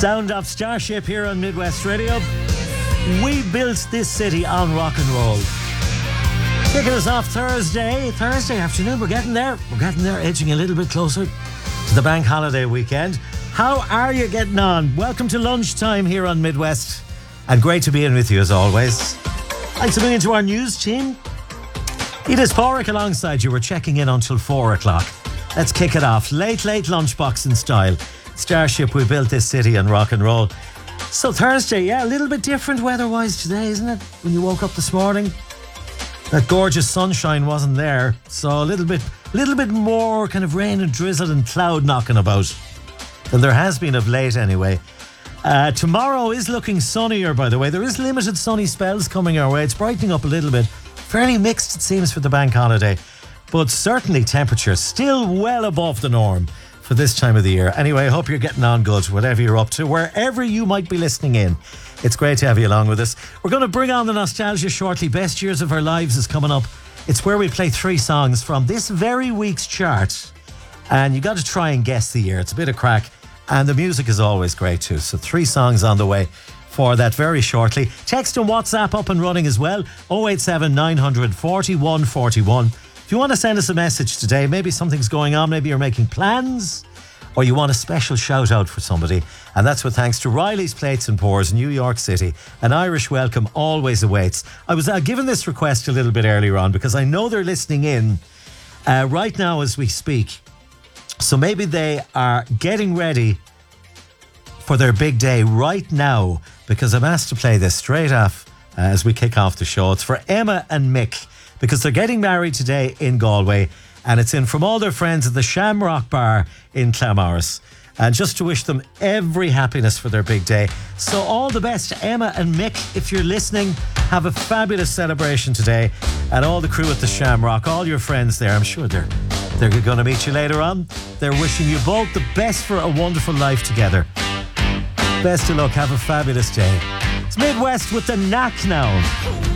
Sound of Starship here on Midwest Radio. We built this city on rock and roll. Kicking us off Thursday afternoon. We're getting there, edging a little bit closer to the bank holiday weekend. How are you getting on? Welcome to lunchtime here on Midwest, and great to be in with you as always. Thanks a million to our news team. Edith Porrick alongside you. We're checking in until 4 o'clock. Let's kick it off. Late lunchboxing style. Starship, we built this city on rock and roll. So Thursday, a little bit different weather-wise today, isn't it? When you woke up this morning, that gorgeous sunshine wasn't there. So a little bit more kind of rain and drizzle and cloud knocking about than there has been of late anyway. Tomorrow is looking sunnier, by the way. There is limited sunny spells coming our way. It's brightening up a little bit. Fairly mixed, it seems, for the bank holiday. But certainly temperatures still well above the norm for this time of the year. Anyway, I hope you're getting on good, whatever you're up to, wherever you might be listening in. It's great to have you along with us. We're going to bring on the nostalgia shortly. Best Years of Our Lives is coming up. It's where we play 3 songs from this very week's chart. And you got to try and guess the year. It's a bit of crack. And the music is always great too. So 3 songs on the way for that very shortly. Text and WhatsApp up and running as well. 087 900 4141. If you want to send us a message today, maybe something's going on, maybe you're making plans, or you want a special shout out for somebody, and that's with thanks to Riley's Plates and Pours, New York City. An Irish welcome always awaits. I was given this request a little bit earlier on because I know they're listening in right now as we speak. So maybe they are getting ready for their big day right now, because I'm asked to play this straight off as we kick off the show. It's for Emma and Mick, because they're getting married today in Galway, and it's in from all their friends at the Shamrock Bar in Claremorris. And just to wish them every happiness for their big day. So all the best to Emma and Mick. If you're listening, have a fabulous celebration today. And all the crew at the Shamrock, all your friends there, I'm sure they're going to meet you later on. They're wishing you both the best for a wonderful life together. Best of luck. Have a fabulous day. It's Midwest with the Knack now.